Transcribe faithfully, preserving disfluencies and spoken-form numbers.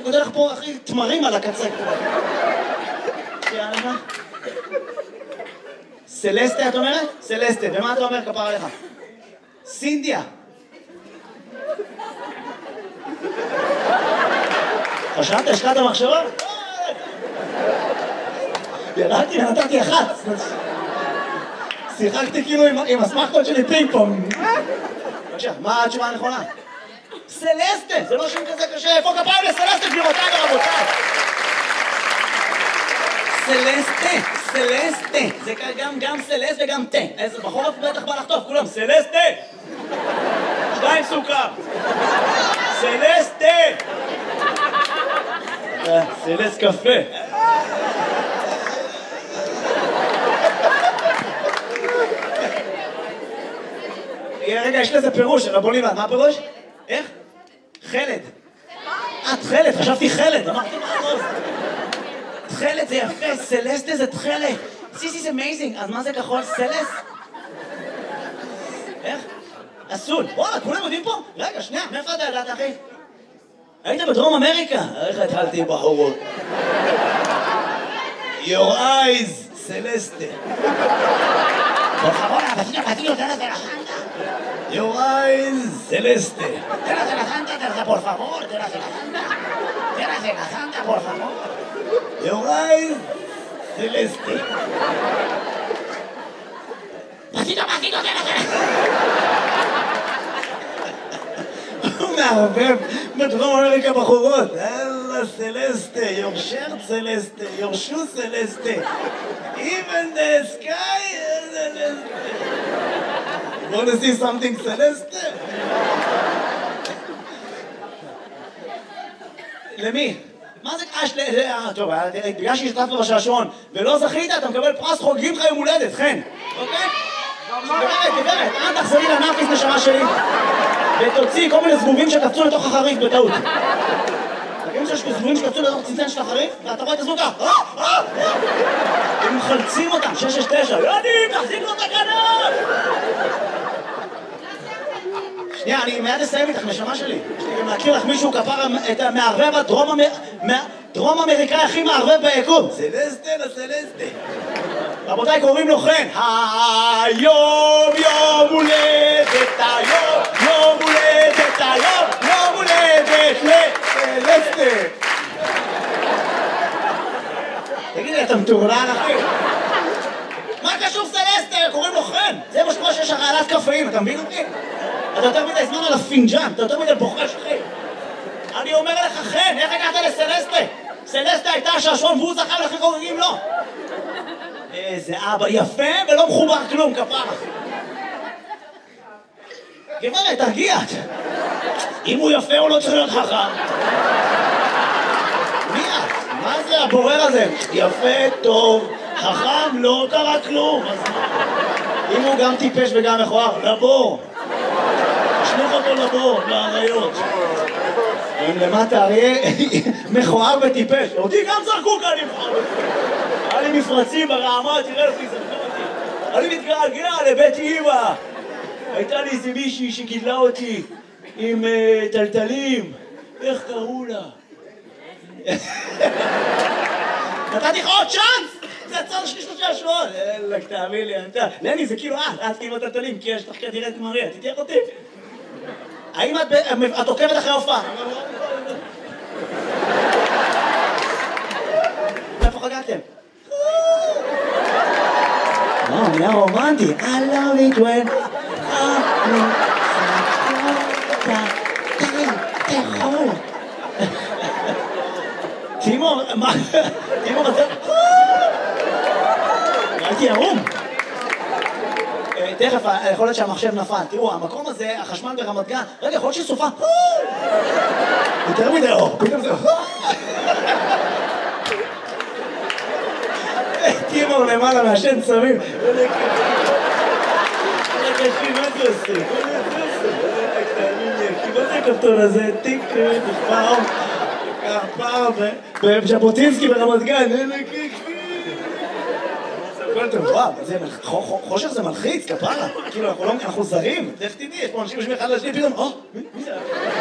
גודל לך פה, אחי, תמרים על הקצה. יאללה. סלסטה, את אומרת? סלסטה. ומה אתה אומר, כפר עליך? סינדיה. חשבת, השקעת המחשבה? ירדתי ונתתי אחת. שיחקתי כאילו עם הסמכות שלי פינג פונג. בבקשה, מה התשובה הנכונה? סלסטה, זה לא שם כזה קשה. איפה כפיים לסלסטה, גבירותיי ורבותיי? סלסטה, סלסטה. זה גם גם סלסט וגם תה. איזה בחורף בטח בא לחטוף, כולם סלסטה. שתיים סוכר. סלסטה. סלסט קפה. רגע, יש לזה פירוש, רבו ליבד, מה הפירוש? איך? חלד. את חלד, חשבתי חלד, אמרתי מה הכל? תחלת זה יפה, סלסטה זה תחלת. This is amazing, אז מה זה כחול? סלס? איך? אסול. וואלה, כולם יודעים פה? רגע, שנייה, מאיפה אתה ידעת, אחי? היית בדרום אמריקה? איך התחלתי בחורות? Your eyes, סלסטה. Por favor, vecino, vecino, tráete la santa. Your eyes, celeste. Tráete la santa, tráete, por favor, tráete la santa. Tráete la santa, por favor. Your eyes, celeste. Vecino, vecino, tráete la הוא מערבב בדרום אמריקה בחורות. אללה סלסטה, your shirt סלסטה, your shoe סלסטה. Even the sky is celeste. You want to see something celeste? למי? מה זה קש? טוב, בגלל שהשתתפת בשעשועון ולא זכית, אתה מקבל פרס חוגגים לך יום הולדת, חן. אוקיי? גברת, גברת, אל תחזרי לנאפיס נשמה שלי ותוציא כל מיני זבובים שקפצו לתוך החריף בטעות. תגידו שיש זבובים שקפצו לתוך צנצן של החריף ואתה רואה את הזבוב ככה הם מחלצים אותם, שש שש תשע יודעים, תחזיק לו את הכנף! שנייה, אני מיד אסיים איתך, נשמה שלי. יש לי גם להכיר לך מישהו כפר את המערבב הדרום אמריקאי הכי מערבב ביקום. סלסטה לסלסטה. רבותיי, קוראים לו חן. היום יום הולדת, היום יום הולדת, היום יום הולדת לסלסטה. תגידי, אתה מטורלל אחי? מה קשור סלסטה? קוראים לו חן. זה מה שקורה שיש הרעלת קפאים, אתה מבין אותי? אתה יותר מדי זמן על הפינג'אן, אתה יותר מדי בוחש אחי. אני אומר לך חן, איך הגעת לסלסטה? סלסטה הייתה השעשועון והוא זכה ולכן חוגגים לו. איזה אבא יפה ולא מחובר כלום, כפרה. גברת, תרגיעת. אם הוא יפה הוא לא צריך להיות חכם. מי את? מה זה הבורר הזה? יפה, טוב, חכם, לא קרה כלום. אם הוא גם טיפש וגם מכוער, לבור. תשלוך אותו לבור, לאריות. אם למטה אריה מכוער וטיפש. אותי גם זרקו כאן לבחור. היה לי מפרצים ברעמה, תראה לפי זרקו אותי. אני מתגעגע לבית אמא. הייתה לי איזה מישהי שגידלה אותי עם טלטלים. איך קראו לה? נתתי לך עוד צ'אנס! זה הצד השני של השעשועון. אלק, תאמין לי, אתה... לני, זה כאילו את, את כאילו טלטלים, כי יש לך כנראה את מריה, תתייך אותי. האם את עוקבת אחרי הופעה? איפה חגגתם? וואו, נהיה רומנטי. I love it when... תאכול. תימור, מה? תימור, אתה... הייתי ערום. תכף, יכול להיות שהמחשב נפל. תראו, המקום הזה, החשמל ברמת גן, רגע, יכול להיות שסופה. יותר מדי אור, פתאום זה... תימור למעלה מהשן צמים. רגע, אחי, מה זה עושה? מה זה הכפתור הזה? טיק, פעם, פעם, בז'בוטינסקי ברמת גן. וואו, חושך זה מלחיץ, כפרה. כאילו, אנחנו זרים. איך תדעי, יש פה אנשים יושבים אחד לשני, פתאום, או, מי זה?